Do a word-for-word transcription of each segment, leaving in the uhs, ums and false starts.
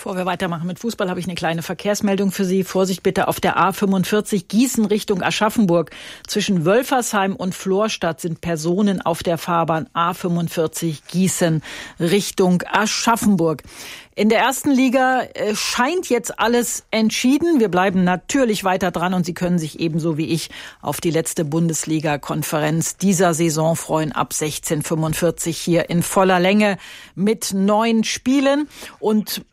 Bevor wir weitermachen mit Fußball, habe ich eine kleine Verkehrsmeldung für Sie. Vorsicht bitte auf der A fünfundvierzig Gießen Richtung Aschaffenburg. Zwischen Wölfersheim und Florstadt sind Personen auf der Fahrbahn A fünfundvierzig Gießen Richtung Aschaffenburg. In der ersten Liga scheint jetzt alles entschieden. Wir bleiben natürlich weiter dran und Sie können sich ebenso wie ich auf die letzte Bundesliga-Konferenz dieser Saison freuen. Ab sechzehn Uhr fünfundvierzig hier in voller Länge mit neun Spielen. Und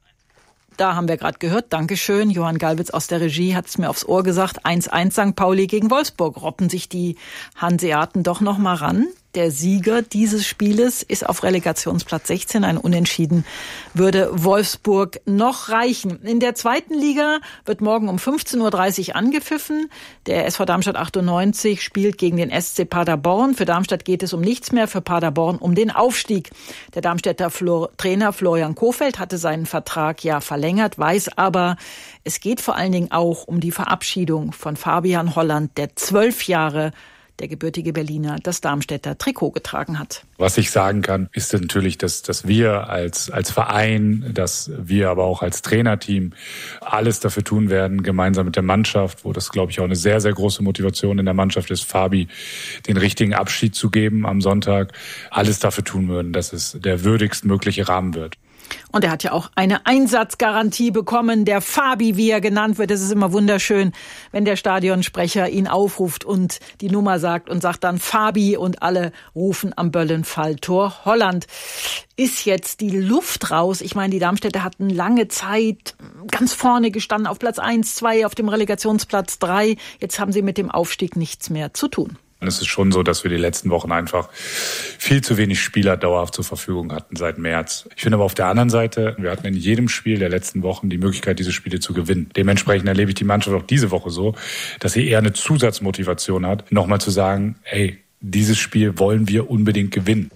da haben wir gerade gehört, Dankeschön, Johann Galwitz aus der Regie hat es mir aufs Ohr gesagt, eins eins Sankt Pauli gegen Wolfsburg. Robben sich die Hanseaten doch noch mal ran. Der Sieger dieses Spieles ist auf Relegationsplatz sechzehn. Ein Unentschieden würde Wolfsburg noch reichen. In der zweiten Liga wird morgen um fünfzehn Uhr dreißig angepfiffen. Der S V Darmstadt achtundneunzig spielt gegen den S C Paderborn. Für Darmstadt geht es um nichts mehr, für Paderborn um den Aufstieg. Der Darmstädter Flor- Trainer Florian Kohfeldt hatte seinen Vertrag ja verlängert, weiß aber, es geht vor allen Dingen auch um die Verabschiedung von Fabian Holland, der zwölf Jahre der gebürtige Berliner das Darmstädter Trikot getragen hat. Was ich sagen kann, ist natürlich, dass, dass wir als, als Verein, dass wir aber auch als Trainerteam alles dafür tun werden, gemeinsam mit der Mannschaft, wo das, glaube ich, auch eine sehr, sehr große Motivation in der Mannschaft ist, Fabi den richtigen Abschied zu geben am Sonntag, alles dafür tun würden, dass es der würdigstmögliche Rahmen wird. Und er hat ja auch eine Einsatzgarantie bekommen, der Fabi, wie er genannt wird. Es ist immer wunderschön, wenn der Stadionsprecher ihn aufruft und die Nummer sagt und sagt dann Fabi und alle rufen am Böllenfalltor Holland. Ist jetzt die Luft raus? Ich meine, die Darmstädter hatten lange Zeit ganz vorne gestanden, auf Platz eins, zwei, auf dem Relegationsplatz drei. Jetzt haben sie mit dem Aufstieg nichts mehr zu tun. Es ist schon so, dass wir die letzten Wochen einfach viel zu wenig Spieler dauerhaft zur Verfügung hatten seit März. Ich finde aber auf der anderen Seite, wir hatten in jedem Spiel der letzten Wochen die Möglichkeit, diese Spiele zu gewinnen. Dementsprechend erlebe ich die Mannschaft auch diese Woche so, dass sie eher eine Zusatzmotivation hat, nochmal zu sagen, ey, dieses Spiel wollen wir unbedingt gewinnen.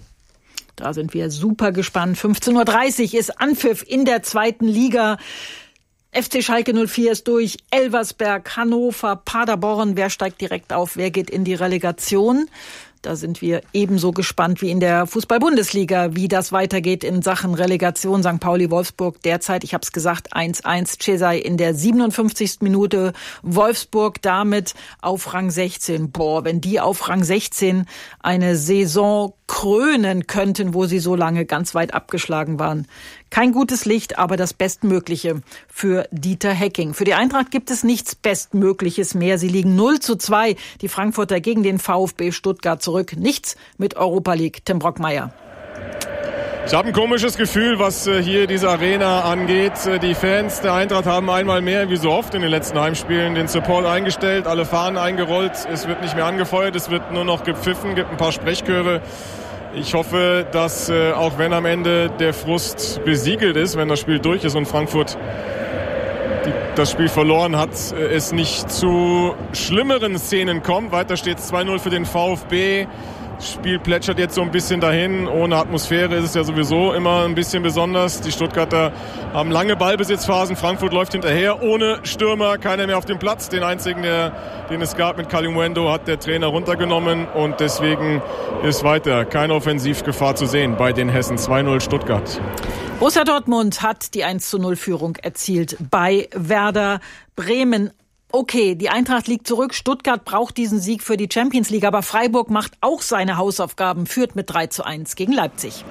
Da sind wir super gespannt. fünfzehn Uhr dreißig ist Anpfiff in der zweiten Liga. F C Schalke null vier ist durch, Elversberg, Hannover, Paderborn. Wer steigt direkt auf, wer geht in die Relegation? Da sind wir ebenso gespannt wie in der Fußball-Bundesliga, wie das weitergeht in Sachen Relegation. Sankt Pauli, Wolfsburg derzeit, ich habe es gesagt, eins eins. Cesai in der siebenundfünfzigsten Minute. Wolfsburg damit auf Rang sechzehn. Boah, wenn die auf Rang sechzehn eine Saison krönen könnten, wo sie so lange ganz weit abgeschlagen waren. Kein gutes Licht, aber das Bestmögliche für Dieter Hecking. Für die Eintracht gibt es nichts Bestmögliches mehr. Sie liegen null zu zwei, die Frankfurter gegen den VfB Stuttgart zurück. Nichts mit Europa League. Tim Brockmeier. Ich habe ein komisches Gefühl, was hier diese Arena angeht. Die Fans der Eintracht haben einmal mehr, wie so oft in den letzten Heimspielen, den Support eingestellt, alle Fahnen eingerollt. Es wird nicht mehr angefeuert, es wird nur noch gepfiffen, gibt ein paar Sprechchöre. Ich hoffe, dass äh, auch wenn am Ende der Frust besiegelt ist, wenn das Spiel durch ist und Frankfurt die, das Spiel verloren hat, äh, es nicht zu schlimmeren Szenen kommt. Weiter steht es zwei null für den VfB. Das Spiel plätschert jetzt so ein bisschen dahin. Ohne Atmosphäre ist es ja sowieso immer ein bisschen besonders. Die Stuttgarter haben lange Ballbesitzphasen. Frankfurt läuft hinterher. Ohne Stürmer, keiner mehr auf dem Platz. Den einzigen, der, den es gab mit Kalimuendo, hat der Trainer runtergenommen. Und deswegen ist weiter keine Offensivgefahr zu sehen bei den Hessen. zwei null Stuttgart. Borussia Dortmund hat die eins zu null Führung erzielt bei Werder Bremen. Okay, die Eintracht liegt zurück, Stuttgart braucht diesen Sieg für die Champions League, aber Freiburg macht auch seine Hausaufgaben, führt mit drei zu eins gegen Leipzig.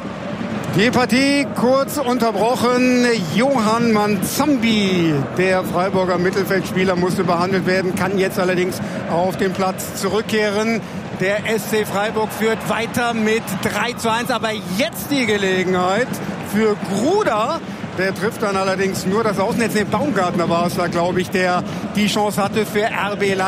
Die Partie kurz unterbrochen. Johann Manzambi, der Freiburger Mittelfeldspieler, musste behandelt werden, kann jetzt allerdings auf den Platz zurückkehren. Der S C Freiburg führt weiter mit drei zu eins, aber jetzt die Gelegenheit für Gruda. Der trifft dann allerdings nur das Außennetz. Nee, Baumgartner war es da, glaube ich, der die Chance hatte für R B Leipzig.